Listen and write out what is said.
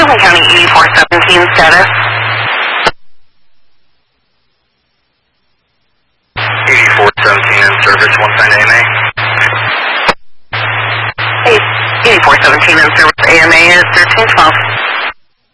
Franklin County 8417 status. 8417 in service, one sign AMA. 8417 in service, AMA is 1312.